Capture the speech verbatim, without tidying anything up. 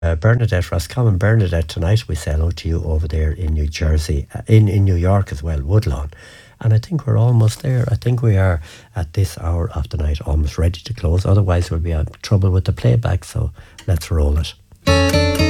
Uh, Bernadette, Roscommon Bernadette, tonight we say hello to you over there in New Jersey, uh, in, in New York as well, Woodlawn. And I think we're almost there. I think we are at this hour of the night almost ready to close. Otherwise, we'll be in trouble with the playback. So let's roll it.